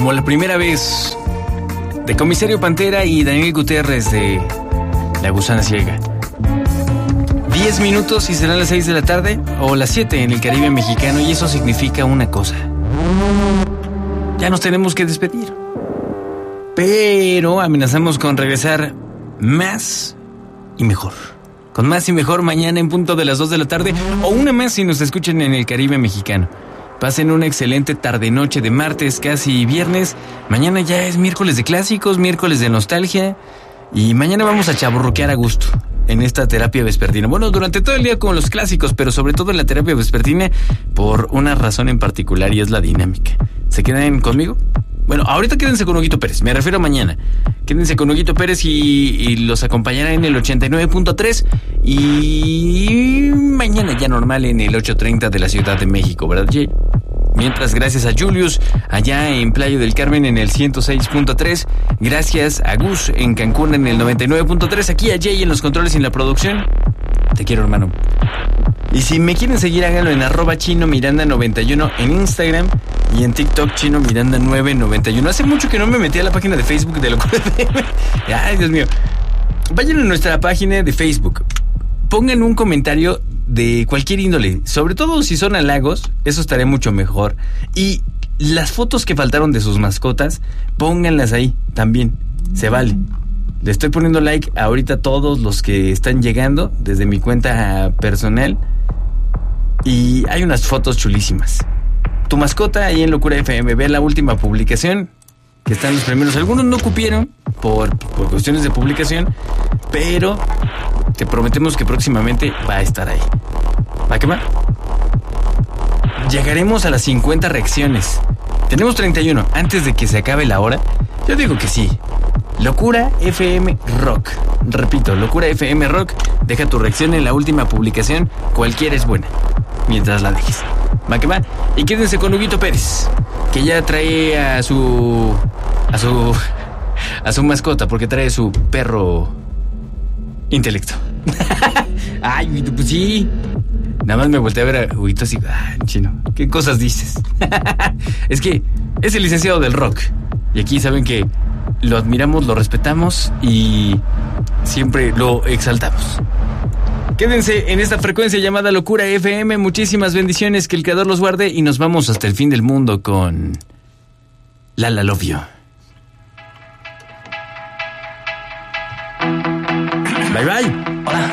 como la primera vez, de Comisario Pantera y Daniel Gutiérrez de La Gusana Ciega. 10 minutos y serán las 6 de la tarde o las 7 en el Caribe mexicano, y eso significa una cosa: ya nos tenemos que despedir. Pero amenazamos con regresar más y mejor. Con más y mejor mañana en punto de las 2 de la tarde, o una más si nos escuchan en el Caribe mexicano. Pasen una excelente tarde-noche de martes, casi viernes. Mañana ya es miércoles de clásicos, miércoles de nostalgia. Y mañana vamos a chavorroquear a gusto en esta terapia vespertina. Bueno, durante todo el día con los clásicos, pero sobre todo en la terapia vespertina por una razón en particular, y es la dinámica. ¿Se quedan conmigo? Bueno, ahorita quédense con Huguito Pérez, me refiero a mañana. Quédense con Huguito Pérez y los acompañará en el 89.3 y mañana ya normal en el 8:30 de la Ciudad de México, ¿verdad, Jay? Mientras, gracias a Julius allá en Playa del Carmen en el 106.3, gracias a Gus en Cancún en el 99.3, aquí a Jay en los controles y en la producción. Te quiero, hermano. Y si me quieren seguir, háganlo en @ChinoMiranda91 en Instagram y en TikTok ChinoMiranda991. Hace mucho que no me metí a la página de Facebook de Locura FM. Ay, Dios mío. Vayan a nuestra página de Facebook. Pongan un comentario de cualquier índole, sobre todo si son halagos, eso estaría mucho mejor. Y las fotos que faltaron de sus mascotas, pónganlas ahí también, se vale. Le estoy poniendo like ahorita a todos los que están llegando desde mi cuenta personal, y hay unas fotos chulísimas. Tu mascota ahí en Locura FM, ve la última publicación, que están los primeros. Algunos no cupieron por cuestiones de publicación, pero te prometemos que próximamente va a estar ahí. ¿Va que va? Llegaremos a las 50 reacciones. Tenemos 31. Antes de que se acabe la hora, yo digo que sí. Locura FM Rock. Repito, Locura FM Rock. Deja tu reacción en la última publicación. Cualquiera es buena, mientras la dejes. ¿Va que va? Y quédense con Huguito Pérez, que ya trae a su mascota, porque trae su perro intelecto. Ay, pues sí. Nada más me volteé a ver a Huguito así. Chino, ¿qué cosas dices? Es que es el licenciado del rock, y aquí saben que lo admiramos, lo respetamos y siempre lo exaltamos. Quédense en esta frecuencia llamada Locura FM. Muchísimas bendiciones, que el Creador los guarde, y nos vamos hasta el fin del mundo con Lala Love You. Bye bye. Hola.